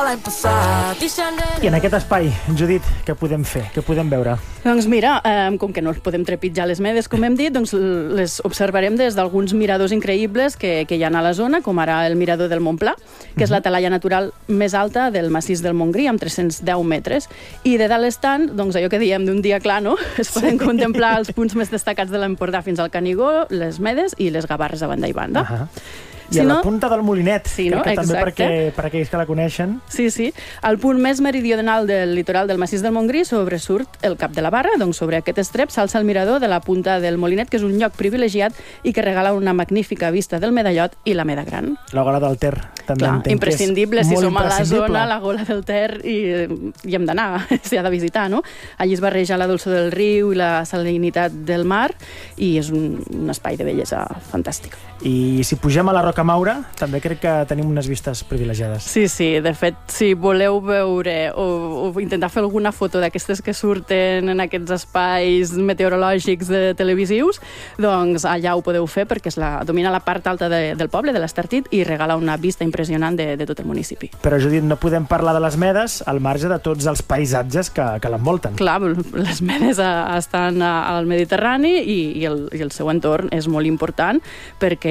l'any passat. I en aquest espai, Judit, què podem fer? Què podem veure? Doncs mira, com que no podem trepitjar les medes, com hem dit, doncs les observarem des d'alguns miradors increïbles que hi ha a la zona, com ara el mirador del Montplà, que és la talaia natural més alta del massís del Montgrí, amb 310 metres. I de dalt estant, doncs allò que diem d'un dia clar, no? Es poden contemplar els punts més destacats de l'Empordà fins al Canigó, les Medes i les Gavarres a banda i banda. I a la punta del Molinet, crec que també per aquells que la coneixen. Sí, sí. Al punt més meridional del litoral del massís del Montgrí sobresurt el Cap de la Barra, doncs sobre aquest estrep s'alça el mirador de la punta del Molinet, que és un lloc privilegiat i que regala una magnífica vista del Medallot i la Meda Gran. La Gola del Ter, també entenc imprescindible, si som a la zona, la Gola del Ter, i hem d'anar, s'hi ha de visitar, no? Allí es barreja la dolçor del riu i la salinitat del mar, i és un espai de bellesa fantàstic. I si pugem a la Roca Maura, també crec que tenim unes vistes privilegiades. Sí, sí, de fet, si voleu veure o intentar fer alguna foto d'aquestes que surten en aquests espais meteorològics televisius, doncs allà ho podeu fer perquè domina la part alta del poble, de l'Estartit, i regala una vista impressionant de tot el municipi. Però, Judit, no podem parlar de les Medes al marge de tots els paisatges que l'envolten. Clar, les Medes estan al Mediterrani i el seu entorn és molt important perquè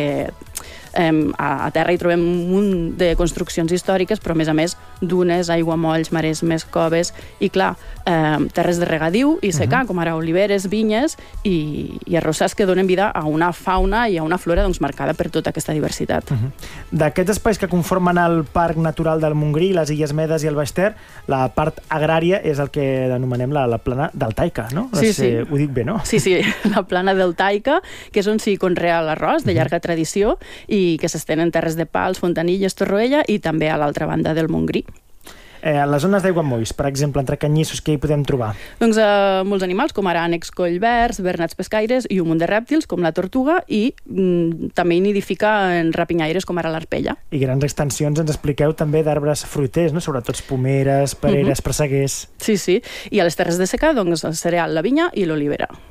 a terra hi trobem un munt de construccions històriques, però a més dunes, aiguamolls, maresmes, coves i, clar, terres de regadiu i secà, com ara oliveres, vinyes i arrossars que donen vida a una fauna i a una flora marcada per tota aquesta diversitat. D'aquests espais que conformen el Parc Natural del Montgrí, les Illes Medes i el Baix Ter, la part agrària és el que anomenem la plana deltaica, no? Sí, sí. Ho dic bé, no? Sí, sí, la plana deltaica, que és on s'hi conrea l'arròs, de llarga tradició, i que s'estenen terres de Pals, Fontanilles, Torroella i també a l'altra banda del Montgrí. Les zones d'aiguamolls, per exemple, entre canyissos, què hi podem trobar? Doncs molts animals, com ara ànecs collverds, bernats pescaires i un munt de rèptils, com la tortuga, i també hi nidifica en rapinyaires, com ara l'arpella. I grans extensions, ens expliqueu també d'arbres fruiters, no? Sobretot pomeres, pereres, presseguers... Sí, sí. I a les terres de secà, doncs, el cereal, la vinya i l'olivera.